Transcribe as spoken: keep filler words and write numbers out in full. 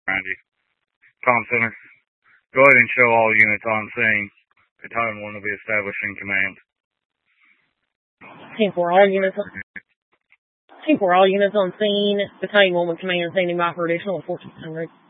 around you. Comm Center. Go ahead and show all units on scene. Battalion one will be established in command. ten four, all units on, ten four, all units on scene. Battalion one with command standing by for additional fourteen hundred.